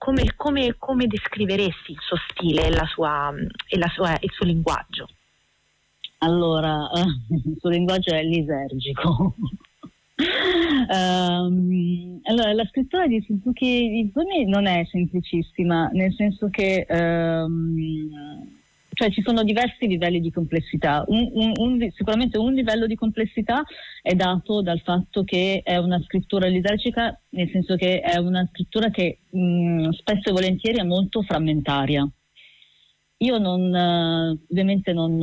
come descriveresti il suo stile e il suo linguaggio? Allora, il suo linguaggio è lisergico. Allora, la scrittura di Suzuki Izumi non è semplicissima, nel senso che cioè ci sono diversi livelli di complessità. Sicuramente un livello di complessità è dato dal fatto che è una scrittura lisergica, nel senso che è una scrittura che spesso e volentieri è molto frammentaria. Io ovviamente non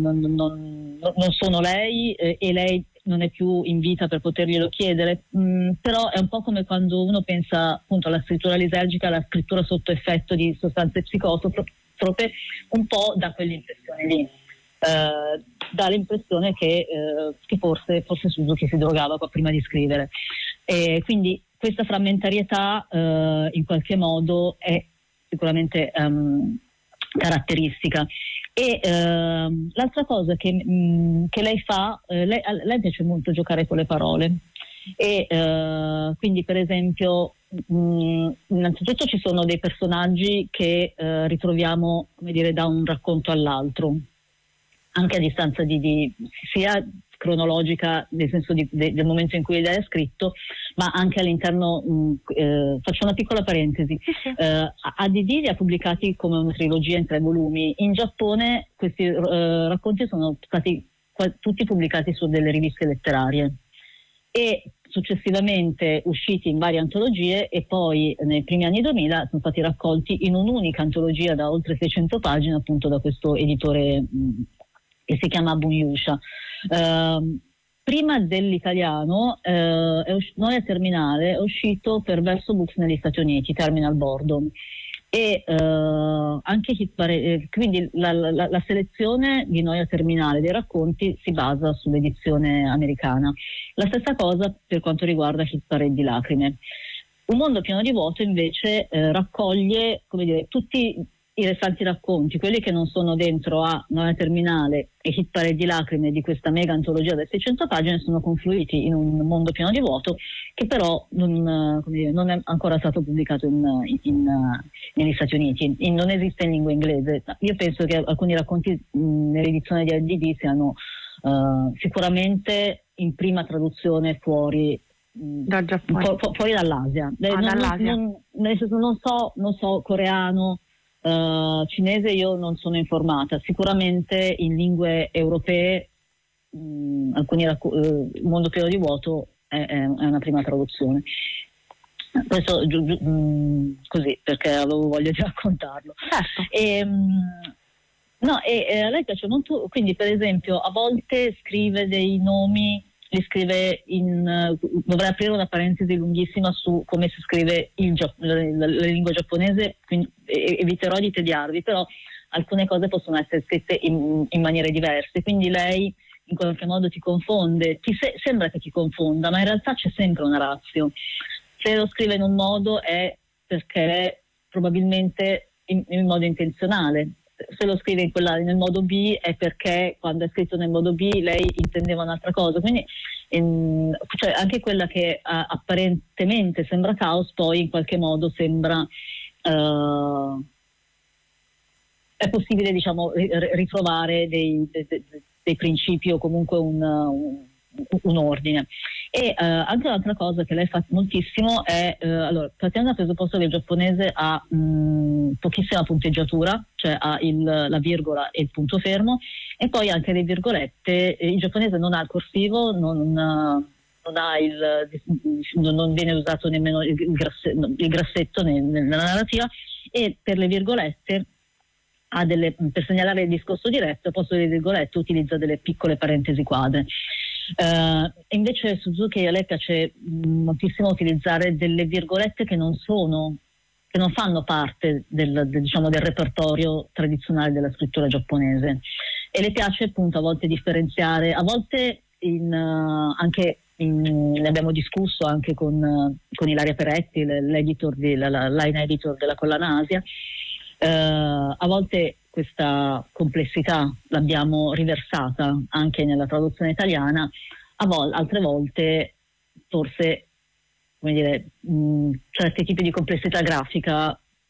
sono lei, e lei non è più in vita per poterglielo chiedere, però è un po' come quando uno pensa appunto alla scrittura lisergica, alla scrittura sotto effetto di sostanze psicotrope, un po' da quell'impressione lì. Dà l'impressione che forse Suzuki si drogava prima di scrivere. Quindi questa frammentarietà in qualche modo è sicuramente caratteristica. E l'altra cosa che lei fa, lei piace molto giocare con le parole, e quindi per esempio innanzitutto ci sono dei personaggi che ritroviamo, come dire, da un racconto all'altro, anche a distanza sia cronologica, nel senso del momento in cui lei ha scritto, ma anche all'interno. Faccio una piccola parentesi. ADD li ha pubblicati come una trilogia in 3 volumi. In Giappone questi racconti sono stati tutti pubblicati su delle riviste letterarie e successivamente usciti in varie antologie, e poi nei primi anni 2000 sono stati raccolti in un'unica antologia da oltre 600 pagine, appunto da questo editore che si chiama Bunyusha. Prima dell'italiano, Noia Terminale è uscito per Verso Books negli Stati Uniti, Terminal Boredom, e anche quindi la selezione di Noia Terminale dei racconti si basa sull'edizione americana. La stessa cosa per quanto riguarda Hit Parade di Lacrime. Un mondo pieno di vuoto invece raccoglie, come dire, tutti i restanti racconti, quelli che non sono dentro a Noia Terminale e Hit Parade di Lacrime di questa mega antologia da 600 pagine, sono confluiti in un mondo pieno di vuoto che però non è ancora stato pubblicato negli Stati Uniti, non esiste in lingua inglese. Io penso che alcuni racconti nell'edizione di ADD siano sicuramente in prima traduzione fuori dal Giappone, fuori dall'Asia. Non so coreano, cinese io non sono informata, sicuramente in lingue europee alcuni Mondo pieno di vuoto è una prima traduzione. Questo così perché avevo voglia di raccontarlo. Certo. A lei piace molto, quindi per esempio a volte scrive dei nomi, li scrive dovrei aprire una parentesi lunghissima su come si scrive la lingua giapponese, quindi eviterò di tediarvi, però alcune cose possono essere scritte in maniere diverse, quindi lei in qualche modo ti confonde, sembra che ti confonda, ma in realtà c'è sempre una ratio. Se lo scrive in un modo è perché probabilmente in modo intenzionale. Se lo scrive nel modo B è perché quando è scritto nel modo B lei intendeva un'altra cosa, quindi cioè anche quella che apparentemente sembra caos poi in qualche modo sembra è possibile, diciamo, ritrovare dei principi o comunque un ordine. E anche un'altra cosa che lei fa moltissimo è allora, partiamo dal presupposto che il giapponese ha pochissima punteggiatura, cioè ha la virgola e il punto fermo, e poi anche le virgolette. Il giapponese non ha il corsivo, non viene usato nemmeno il grassetto nella narrativa, e per le virgolette per segnalare il discorso diretto, al posto delle virgolette utilizza delle piccole parentesi quadre. Invece Suzuki, a lei piace moltissimo utilizzare delle virgolette che non fanno parte del repertorio tradizionale della scrittura giapponese, e le piace appunto a volte differenziare, a volte ne abbiamo discusso anche con Ilaria Peretti, l'editor la line editor della Collana Asia. A volte questa complessità l'abbiamo riversata anche nella traduzione italiana, altre volte forse, come dire, certi tipi di complessità grafica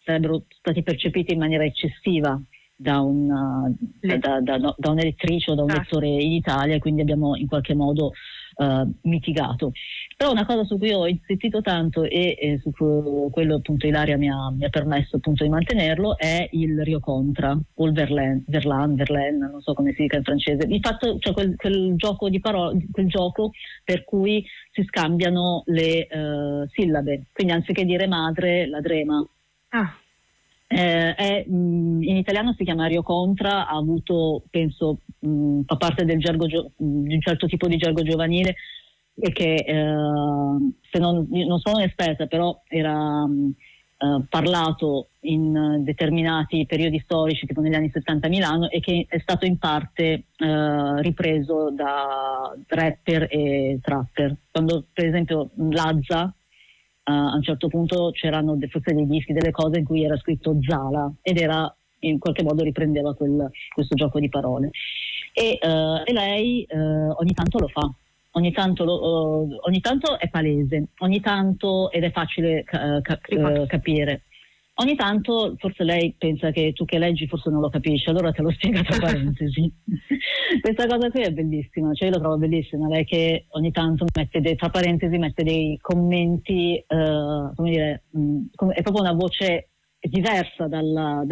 sarebbero stati percepiti in maniera eccessiva da un'elettrice o da un lettore in Italia, e quindi abbiamo in qualche modo mitigato. Però una cosa su cui ho insistito tanto e su cui quello appunto Ilaria mi ha permesso appunto di mantenerlo è il Rio Contra o il Verlaine, non so come si dica in francese. Di fatto, cioè quel gioco di parole, quel gioco per cui si scambiano le sillabe, quindi anziché dire madre, la drema. In italiano si chiama Rio Contra, ha avuto, penso, fa parte del gergo di un certo tipo di gergo giovanile, e che se non sono un'esperta, però era parlato in determinati periodi storici, tipo negli anni 70 a Milano, e che è stato in parte ripreso da rapper e trapper. Quando per esempio Lazza, a un certo punto c'erano forse dei dischi, delle cose in cui era scritto Zala, ed era, in qualche modo riprendeva questo gioco di parole, e lei ogni tanto lo fa, ogni tanto è palese, ogni tanto, ed è facile capire. Ogni tanto forse lei pensa che tu che leggi forse non lo capisci, allora te lo spiega tra parentesi. Questa cosa qui è bellissima, cioè io la trovo bellissima, lei che ogni tanto tra parentesi mette dei commenti, come dire, è proprio una voce diversa dalla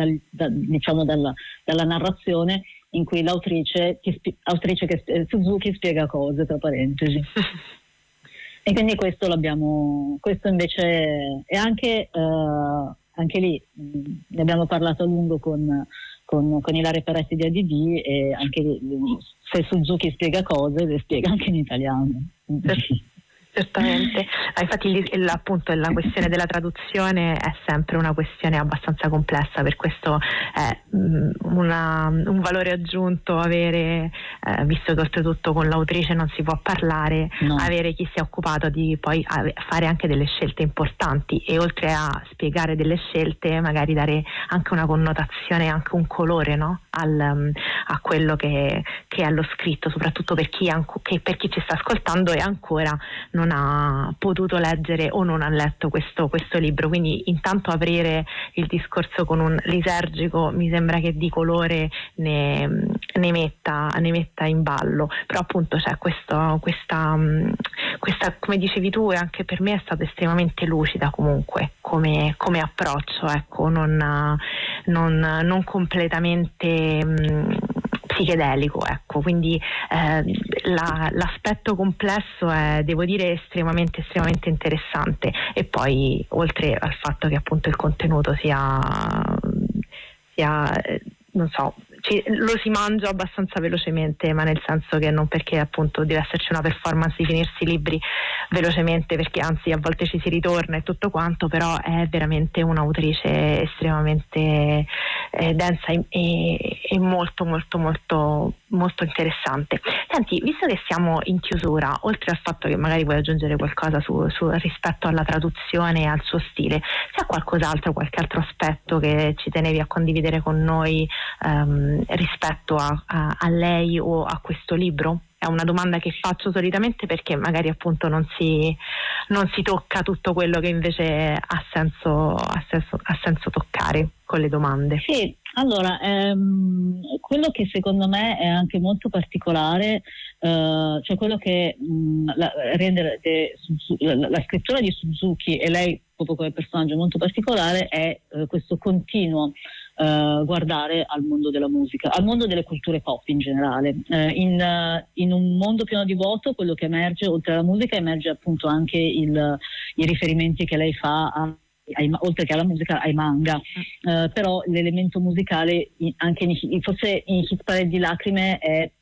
narrazione, in cui l'autrice Suzuki spiega cose tra parentesi. E quindi questo invece è anche lì ne abbiamo parlato a lungo con Ilaria Peretti di ADD, e anche lì, se Suzuki spiega cose, le spiega anche in italiano. Certamente, infatti appunto la questione della traduzione è sempre una questione abbastanza complessa, per questo è un valore aggiunto avere, visto che oltretutto con l'autrice non si può parlare, no, avere chi si è occupato di poi fare anche delle scelte importanti, e oltre a spiegare delle scelte magari dare anche una connotazione, anche un colore, no? A quello che è lo scritto, soprattutto per chi ci sta ascoltando e ancora non ha potuto leggere o non ha letto questo libro. Quindi intanto aprire il discorso con un lisergico mi sembra che di colore ne metta in ballo, però appunto c'è questa, come dicevi tu, e anche per me è stata estremamente lucida comunque come approccio, ecco, non completamente psichedelico, ecco, quindi l'aspetto complesso è, devo dire, estremamente interessante, e poi oltre al fatto che appunto il contenuto sia non so, lo si mangia abbastanza velocemente, ma nel senso che non perché appunto deve esserci una performance di finirsi i libri velocemente, perché anzi a volte ci si ritorna e tutto quanto, però è veramente un'autrice estremamente densa e molto interessante. Senti, visto che siamo in chiusura, oltre al fatto che magari vuoi aggiungere qualcosa su rispetto alla traduzione e al suo stile, c'è qualcos'altro, qualche altro aspetto che ci tenevi a condividere con noi rispetto a lei o a questo libro? È una domanda che faccio solitamente perché magari appunto non si tocca tutto quello che invece ha senso toccare con le domande. Sì, allora quello che secondo me è anche molto particolare, cioè quello che rende la scrittura di Suzuki, e lei proprio come personaggio molto particolare, è questo continuo guardare al mondo della musica, al mondo delle culture pop in generale. In un mondo pieno di vuoto, quello che emerge, oltre alla musica, emerge appunto anche i riferimenti che lei fa oltre che alla musica, ai manga. Però l'elemento musicale anche forse in Hit Parade di Lacrime è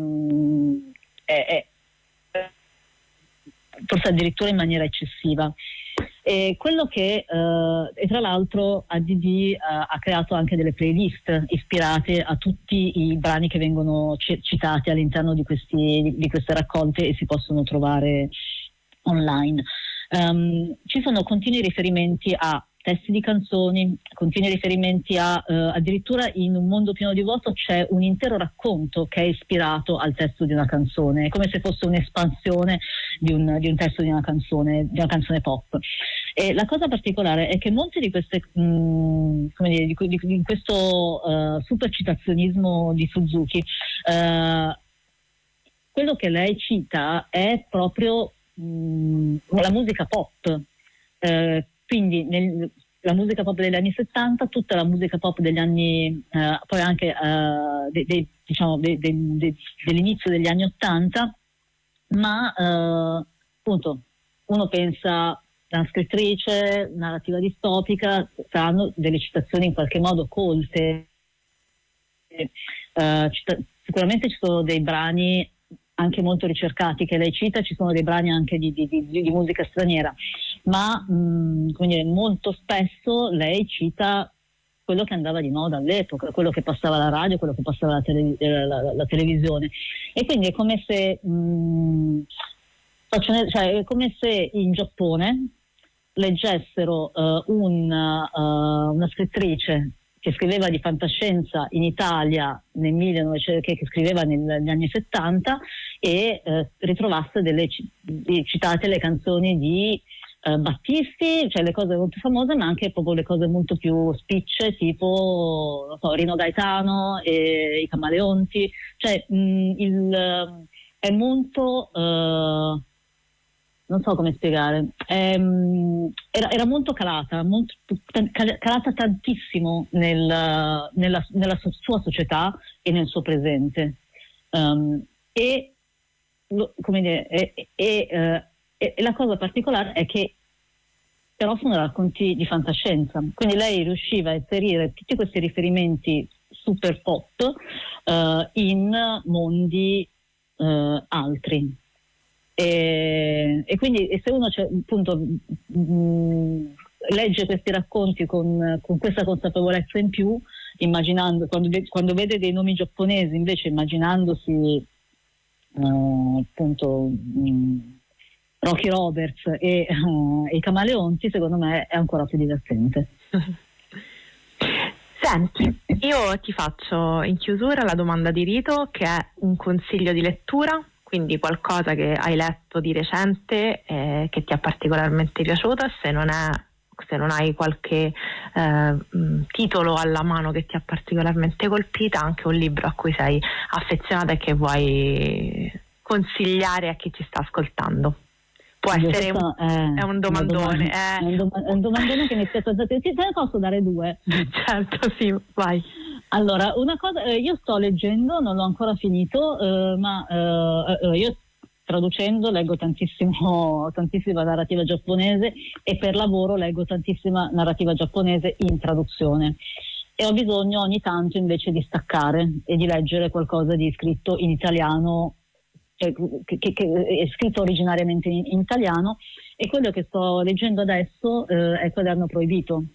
forse addirittura in maniera eccessiva. E quello che e tra l'altro ADD ha creato anche delle playlist ispirate a tutti i brani che vengono citati all'interno di queste raccolte, e si possono trovare online. Ci sono continui riferimenti a testi di canzoni, continui riferimenti addirittura in Un mondo pieno di vuoto c'è un intero racconto che è ispirato al testo di una canzone, come se fosse un'espansione di un testo di una canzone pop. E la cosa particolare è che molte di queste, come dire, di questo supercitazionismo di Suzuki, quello che lei cita è proprio la musica pop, quindi la musica pop degli anni 70, tutta la musica pop degli anni, poi anche dell'inizio degli anni 80, ma appunto uno pensa a una scrittrice, narrativa distopica, saranno delle citazioni in qualche modo colte, sicuramente ci sono dei brani anche molto ricercati che lei cita, ci sono dei brani anche di musica straniera, ma come dire, molto spesso lei cita quello che andava di moda all'epoca, quello che passava alla radio, quello che passava alla televisione, e quindi è come se è come se in Giappone leggessero una scrittrice che scriveva di fantascienza in Italia nel 1900, che scriveva negli anni 70, e ritrovasse citate le canzoni di Battisti, cioè le cose molto famose, ma anche proprio le cose molto più spicce, tipo non so, Rino Gaetano e i Camaleonti, cioè è molto non so come spiegare, era molto calata tantissimo nella sua società e nel suo presente, e la cosa particolare è che però sono racconti di fantascienza, quindi lei riusciva a inserire tutti questi riferimenti super pop in mondi altri. E quindi se uno appunto legge questi racconti con questa consapevolezza in più, immaginando quando vede dei nomi giapponesi, invece immaginandosi appunto Rocky Roberts e i Camaleonti, secondo me è ancora più divertente. Senti, io ti faccio in chiusura la domanda di rito, che è un consiglio di lettura, quindi qualcosa che hai letto di recente che ti è particolarmente piaciuto, se non hai qualche titolo alla mano che ti ha particolarmente colpita, anche un libro a cui sei affezionata e che vuoi consigliare a chi ci sta ascoltando. Può essere è un domandone. È un domandone che mi spiace. Te ne posso dare due? Certo, sì, vai. Allora, una cosa, io sto leggendo, non l'ho ancora finito, ma io traducendo leggo tantissima narrativa giapponese, e per lavoro leggo tantissima narrativa giapponese in traduzione, e ho bisogno ogni tanto invece di staccare e di leggere qualcosa di scritto in italiano, che è scritto originariamente in italiano, e quello che sto leggendo adesso è Quaderno Proibito.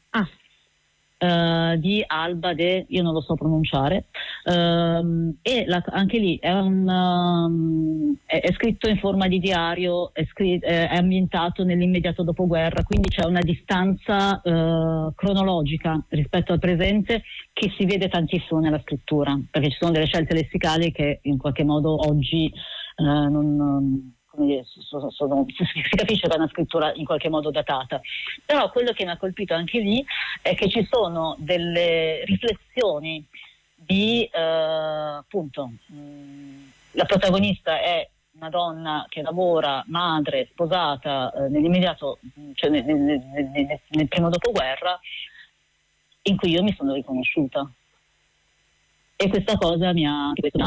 Di Alba io non lo so pronunciare, e anche lì è scritto in forma di diario, è ambientato nell'immediato dopoguerra, quindi c'è una distanza cronologica rispetto al presente che si vede tantissimo nella scrittura, perché ci sono delle scelte lessicali che in qualche modo oggi si capisce che è una scrittura in qualche modo datata. Però quello che mi ha colpito anche lì è che ci sono delle riflessioni di appunto la protagonista è una donna che lavora, madre, sposata nell'immediato, cioè nel primo dopoguerra, in cui io mi sono riconosciuta, e questa cosa mi ha